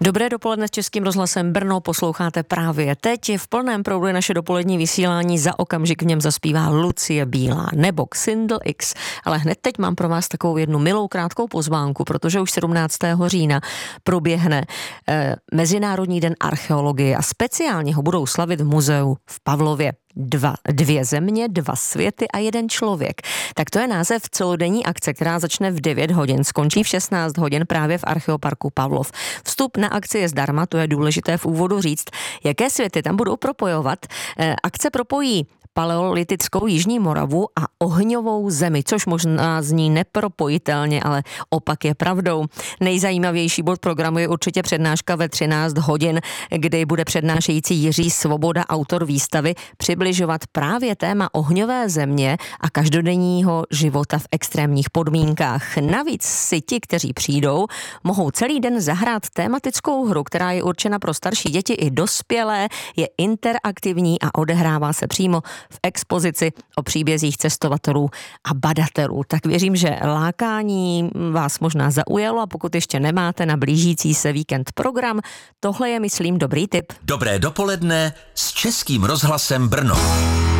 Dobré dopoledne s Českým rozhlasem Brno posloucháte právě teď. V plném proudu je naše dopolední vysílání, za okamžik v něm zaspívá Lucie Bílá nebo Xindl X. Ale hned teď mám pro vás takovou jednu milou krátkou pozvánku, protože už 17. října proběhne Mezinárodní den archeologie a speciálně ho budou slavit v muzeu v Pavlově. Dvě země, dva světy a jeden člověk. Tak to je název celodenní akce, která začne v 9 hodin, skončí v 16 hodin právě v Archeoparku Pavlov. Vstup na akci je zdarma, to je důležité v úvodu říct. Jaké světy tam budou propojovat? Akce propojí paleolitickou Jižní Moravu a ohňovou zemi, což možná zní nepropojitelně, ale opak je pravdou. Nejzajímavější bod programu je určitě přednáška ve 13 hodin, kdy bude přednášející Jiří Svoboda, autor výstavy, přibližovat právě téma ohňové země a každodenního života v extrémních podmínkách. Navíc si ti, kteří přijdou, mohou celý den zahrát tematickou hru, která je určena pro starší děti i dospělé, je interaktivní a odehrává se přímo v expozici o příbězích cestovatelů a badatelů. Tak věřím, že lákání vás možná zaujalo a pokud ještě nemáte na blížící se víkend program, tohle je, myslím, dobrý tip. Dobré dopoledne s Českým rozhlasem Brno.